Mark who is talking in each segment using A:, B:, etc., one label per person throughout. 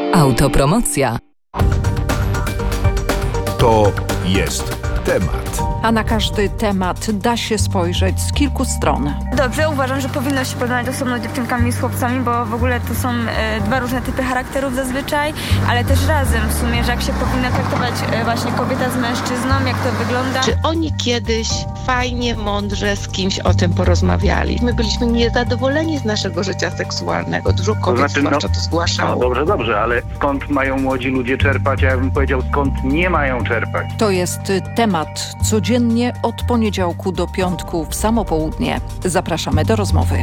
A: Autopromocja.
B: To jest temat.
C: A na każdy temat da się spojrzeć z kilku stron.
D: Dobrze, uważam, że powinno się porównać osobno dziewczynkami i z chłopcami, bo w ogóle to są dwa różne typy charakterów zazwyczaj, ale też razem w sumie, że jak się powinna traktować właśnie kobieta z mężczyzną, jak to wygląda.
E: Czy oni kiedyś fajnie, mądrze z kimś o tym porozmawiali? My byliśmy niezadowoleni z naszego życia seksualnego. Dużo kobiet zwłaszcza to zgłaszało.
F: Dobrze, ale skąd mają młodzi ludzie czerpać? Ja bym powiedział, skąd nie mają czerpać.
C: To jest temat codziennie od poniedziałku do piątku w samo południe. Zapraszamy do rozmowy.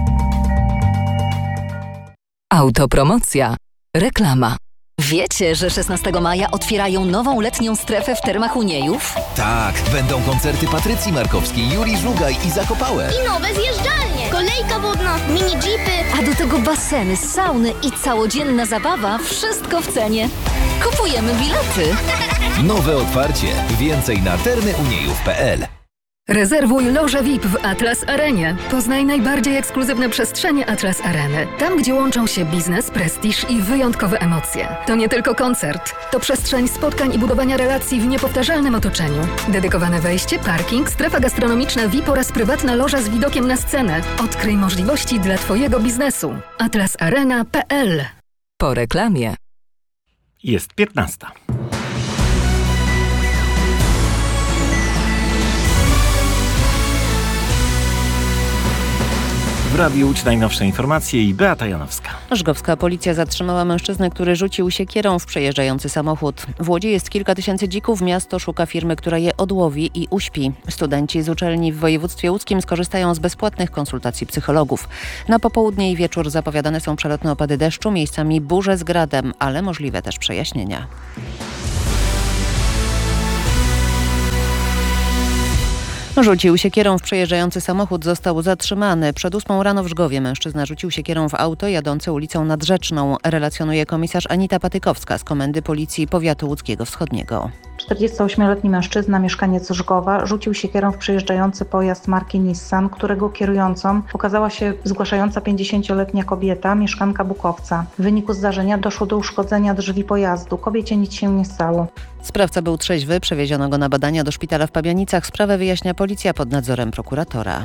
A: Autopromocja. Reklama.
G: Wiecie, że 16 maja otwierają nową letnią strefę w Termach Uniejów?
H: Tak, będą koncerty Patrycji Markowskiej, Juri Żugaj i Zakopałe.
I: I nowe zjeżdżalnie, kolejka wodna, mini jeepy.
G: A do tego baseny, sauny i całodzienna zabawa, wszystko w cenie. Kupujemy bilety.
H: Nowe otwarcie. Więcej na termyuniejów.pl.
J: Rezerwuj loże VIP w Atlas Arenie. Poznaj najbardziej ekskluzywne przestrzenie Atlas Areny. Tam, gdzie łączą się biznes, prestiż i wyjątkowe emocje. To nie tylko koncert. To przestrzeń spotkań i budowania relacji w niepowtarzalnym otoczeniu. Dedykowane wejście, parking, strefa gastronomiczna VIP oraz prywatna loża z widokiem na scenę. Odkryj możliwości dla Twojego biznesu. atlasarena.pl.
A: Po reklamie.
K: Jest 15. W Radiu Łódź najnowsze informacje i Beata Janowska.
L: Żgowska policja zatrzymała mężczyznę, który rzucił siekierą w przejeżdżający samochód. W Łodzi jest kilka tysięcy dzików. Miasto szuka firmy, która je odłowi i uśpi. Studenci z uczelni w województwie łódzkim skorzystają z bezpłatnych konsultacji psychologów. Na popołudnie i wieczór zapowiadane są przelotne opady deszczu, miejscami burze z gradem, ale możliwe też przejaśnienia. Rzucił siekierą w przejeżdżający samochód, został zatrzymany. Przed 8 rano w Żgowie mężczyzna rzucił siekierą w auto jadące ulicą Nadrzeczną, relacjonuje komisarz Anita Patykowska z Komendy Policji Powiatu Łódzkiego Wschodniego.
M: 48-letni mężczyzna, mieszkaniec Żgowa, rzucił siekierą w przejeżdżający pojazd marki Nissan, którego kierującą okazała się zgłaszająca 50-letnia kobieta, mieszkanka Bukowca. W wyniku zdarzenia doszło do uszkodzenia drzwi pojazdu. Kobiecie nic się nie stało.
L: Sprawca był trzeźwy, przewieziono go na badania do szpitala w Pabianicach. Sprawę wyjaśnia policja pod nadzorem prokuratora.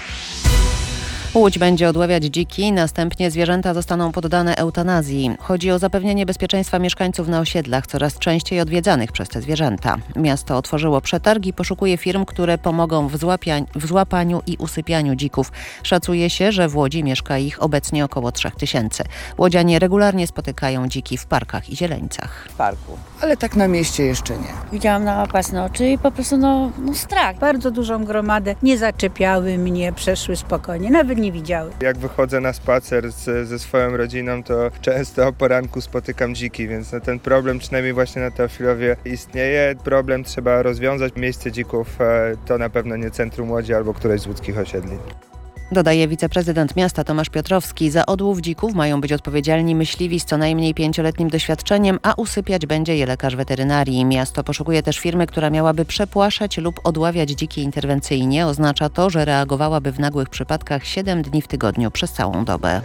L: Łódź będzie odławiać dziki, następnie zwierzęta zostaną poddane eutanazji. Chodzi o zapewnienie bezpieczeństwa mieszkańców na osiedlach, coraz częściej odwiedzanych przez te zwierzęta. Miasto otworzyło przetarg i poszukuje firm, które pomogą w złapaniu i usypianiu dzików. Szacuje się, że w Łodzi mieszka ich obecnie około 3000. Łodzianie regularnie spotykają dziki w parkach i zieleńcach.
N: W parku, ale tak na mieście jeszcze nie.
O: Widziałam na własne oczy i po prostu strach.
P: Bardzo dużą gromadę, nie zaczepiały mnie, przeszły spokojnie, nawet nie widziały.
Q: Jak wychodzę na spacer ze swoją rodziną, to często o poranku spotykam dziki, więc ten problem przynajmniej właśnie na Teofilowie istnieje. Problem trzeba rozwiązać. Miejsce dzików to na pewno nie centrum Łodzi albo któreś z łódzkich osiedli.
L: Dodaje wiceprezydent miasta Tomasz Piotrowski. Za odłów dzików mają być odpowiedzialni myśliwi z co najmniej 5-letnim doświadczeniem, a usypiać będzie je lekarz weterynarii. Miasto poszukuje też firmy, która miałaby przepłaszać lub odławiać dziki interwencyjnie. Oznacza to, że reagowałaby w nagłych przypadkach 7 dni w tygodniu przez całą dobę.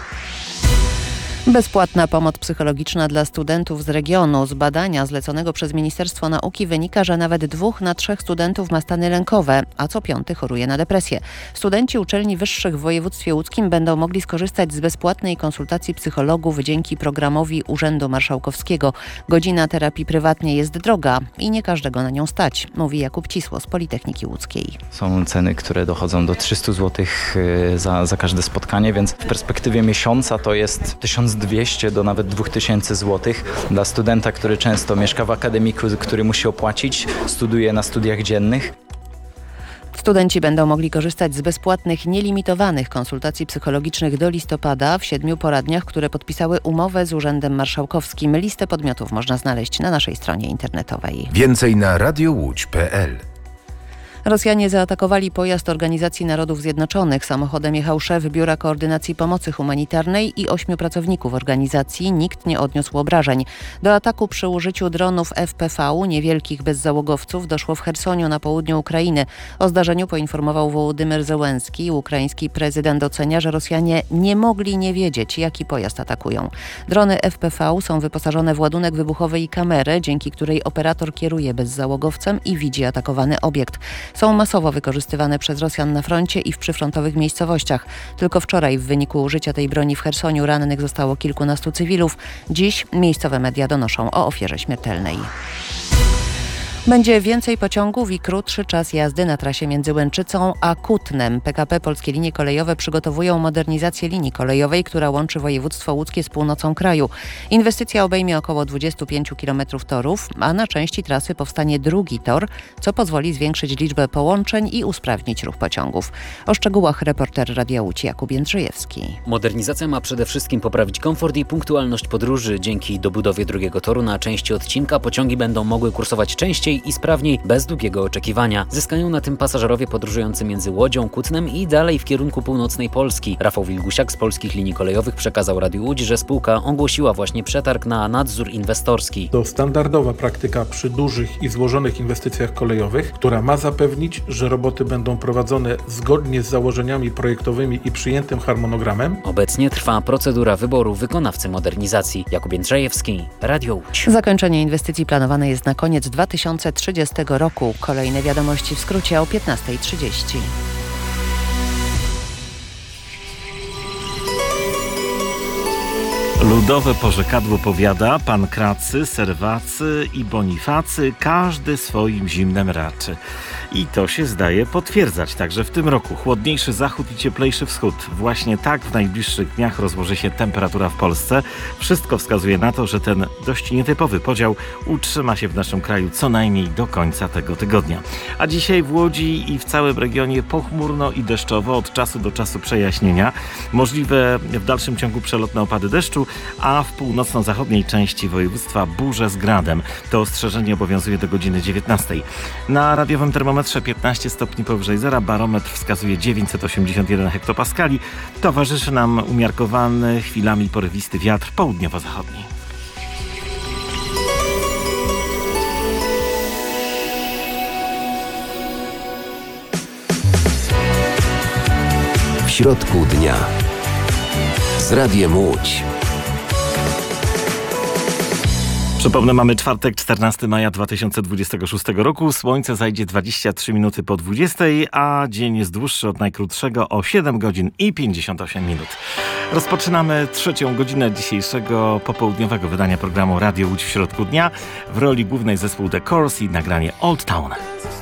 L: Bezpłatna pomoc psychologiczna dla studentów z regionu. Z badania zleconego przez Ministerstwo Nauki wynika, że nawet 2 na 3 studentów ma stany lękowe, a co 5 choruje na depresję. Studenci uczelni wyższych w województwie łódzkim będą mogli skorzystać z bezpłatnej konsultacji psychologów dzięki programowi Urzędu Marszałkowskiego. Godzina terapii prywatnie jest droga i nie każdego na nią stać, mówi Jakub Cisło z Politechniki Łódzkiej.
R: Są ceny, które dochodzą do 300 zł za każde spotkanie, więc w perspektywie miesiąca to jest 1200 do nawet 2000 zł. Dla studenta, który często mieszka w akademiku, który musi opłacić, studiuje na studiach dziennych.
L: Studenci będą mogli korzystać z bezpłatnych, nielimitowanych konsultacji psychologicznych do listopada w 7 poradniach, które podpisały umowę z Urzędem Marszałkowskim. Listę podmiotów można znaleźć na naszej stronie internetowej.
B: Więcej na radiołódź.pl.
L: Rosjanie zaatakowali pojazd Organizacji Narodów Zjednoczonych. Samochodem jechał szef Biura Koordynacji Pomocy Humanitarnej i 8 pracowników organizacji. Nikt nie odniósł obrażeń. Do ataku przy użyciu dronów FPV, niewielkich bezzałogowców, doszło w Chersoniu na południu Ukrainy. O zdarzeniu poinformował Wołodymyr Zełenski. Ukraiński prezydent ocenia, że Rosjanie nie mogli nie wiedzieć, jaki pojazd atakują. Drony FPV są wyposażone w ładunek wybuchowy i kamerę, dzięki której operator kieruje bezzałogowcem i widzi atakowany obiekt. Są masowo wykorzystywane przez Rosjan na froncie i w przyfrontowych miejscowościach. Tylko wczoraj w wyniku użycia tej broni w Chersoniu rannych zostało kilkunastu cywilów. Dziś miejscowe media donoszą o ofierze śmiertelnej. Będzie więcej pociągów i krótszy czas jazdy na trasie między Łęczycą a Kutnem. PKP Polskie Linie Kolejowe przygotowują modernizację linii kolejowej, która łączy województwo łódzkie z północą kraju. Inwestycja obejmie około 25 km torów, a na części trasy powstanie drugi tor, co pozwoli zwiększyć liczbę połączeń i usprawnić ruch pociągów. O szczegółach reporter Radia Łódź Jakub Jędrzejewski.
S: Modernizacja ma przede wszystkim poprawić komfort i punktualność podróży. Dzięki dobudowie drugiego toru na części odcinka pociągi będą mogły kursować częściej i sprawniej, bez długiego oczekiwania. Zyskają na tym pasażerowie podróżujący między Łodzią, Kutnem i dalej w kierunku północnej Polski. Rafał Wilgusiak z Polskich Linii Kolejowych przekazał Radiu Łódź, że spółka ogłosiła właśnie przetarg na nadzór inwestorski.
T: To standardowa praktyka przy dużych i złożonych inwestycjach kolejowych, która ma zapewnić, że roboty będą prowadzone zgodnie z założeniami projektowymi i przyjętym harmonogramem.
S: Obecnie trwa procedura wyboru wykonawcy modernizacji. Jakub Jędrzejewski, Radio Łódź.
L: Zakończenie inwestycji planowane jest na koniec 2030 roku. Kolejne wiadomości w skrócie o 15:30.
K: Ludowe porzekadło powiada: Pankracy, Serwacy i Bonifacy, każdy swoim zimnem raczy. I to się zdaje potwierdzać także w tym roku. Chłodniejszy zachód i cieplejszy wschód. Właśnie tak w najbliższych dniach rozłoży się temperatura w Polsce. Wszystko wskazuje na to, że ten dość nietypowy podział utrzyma się w naszym kraju co najmniej do końca tego tygodnia. A dzisiaj w Łodzi i w całym regionie pochmurno i deszczowo, od czasu do czasu przejaśnienia. Możliwe w dalszym ciągu przelotne opady deszczu, a w północno-zachodniej części województwa burze z gradem. To ostrzeżenie obowiązuje do godziny 19. Na radiowym termometrze 15 stopni powyżej zera, barometr wskazuje 981 hektopaskali. Towarzyszy nam umiarkowany, chwilami porywisty wiatr południowo-zachodni.
B: W środku dnia z Radiem Łódź.
K: Przypomnę, mamy czwartek, 14 maja 2026 roku. Słońce zajdzie 23 minuty po 20, a dzień jest dłuższy od najkrótszego o 7 godzin i 58 minut. Rozpoczynamy trzecią godzinę dzisiejszego popołudniowego wydania programu Radio Łódź w środku dnia. W roli głównej zespół The Course i nagranie Old Town.